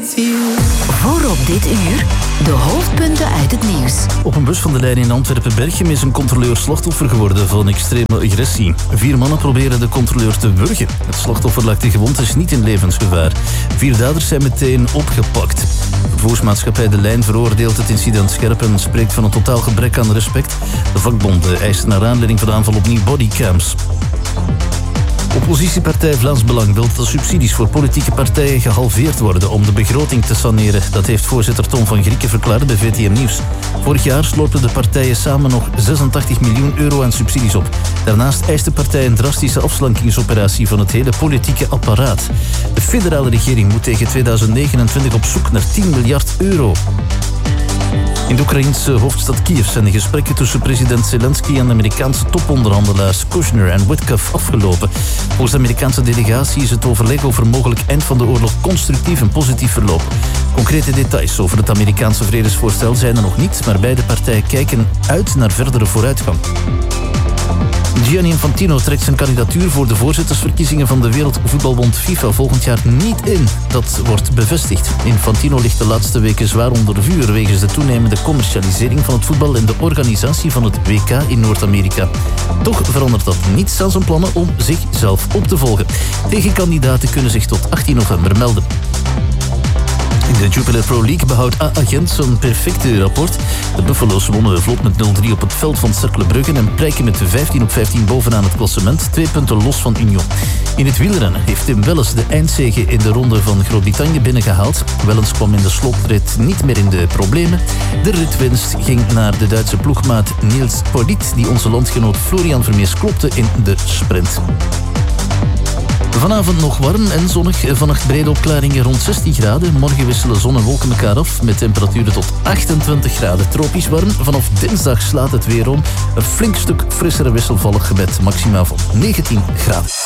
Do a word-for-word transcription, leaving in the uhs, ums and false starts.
with you. Voor op dit uur de hoofdpunten uit het nieuws. Op een bus van de lijn in Antwerpen-Berchem is een controleur slachtoffer geworden van extreme agressie. Vier mannen proberen de controleur te wurgen. Het slachtoffer lag gewond is niet in levensgevaar. Vier daders zijn meteen opgepakt. Vervoersmaatschappij De Lijn veroordeelt het incident scherp en spreekt van een totaal gebrek aan respect. De vakbonden eisen naar aanleiding van de aanval opnieuw bodycams. Oppositiepartij Vlaams Belang wil dat de subsidies voor politieke partijen gehalveerd worden om de begroting te saneren. Dat heeft voorzitter Tom van Grieken verklaard bij V T M Nieuws. Vorig jaar slopen de partijen samen nog zesentachtig miljoen euro aan subsidies op. Daarnaast eist de partij een drastische afslankingsoperatie van het hele politieke apparaat. De federale regering moet tegen tweeduizend negenentwintig op zoek naar tien miljard euro. In de Oekraïense hoofdstad Kiev zijn de gesprekken tussen president Zelensky en de Amerikaanse toponderhandelaars Kushner en Witkoff afgelopen. Volgens de Amerikaanse delegatie is het overleg over mogelijk eind van de oorlog constructief en positief verlopen. Concrete details over het Amerikaanse vredesvoorstel zijn er nog niet, maar beide partijen kijken uit naar verdere vooruitgang. Gianni Infantino trekt zijn kandidatuur voor de voorzittersverkiezingen van de Wereldvoetbalbond FIFA volgend jaar niet in. Dat wordt bevestigd. Infantino ligt de laatste weken zwaar onder vuur wegens de toenemende commercialisering van het voetbal en de organisatie van het W K in Noord-Amerika. Toch verandert dat niets aan zijn plannen om zichzelf op te volgen. Tegenkandidaten kunnen zich tot achttien november melden. In de Jupiler Pro League behoudt A Agent zijn perfecte rapport. De Buffalo's wonnen vlot met nul drie op het veld van Cercle Brugge en prijken met vijftien op vijftien bovenaan het klassement, twee punten los van Union. In het wielrennen heeft Tim Wellens de eindzege in de ronde van Groot-Brittannië binnengehaald. Wellens kwam in de slotrit niet meer in de problemen. De ritwinst ging naar de Duitse ploegmaat Niels Poliet, die onze landgenoot Florian Vermeers klopte in de sprint. Vanavond nog warm en zonnig. Vannacht brede opklaringen rond zestien graden. Morgen wisselen zon en wolken elkaar af met temperaturen tot achtentwintig graden. Tropisch warm. Vanaf dinsdag slaat het weer om. Een flink stuk frissere wisselvallig met maxima van negentien graden.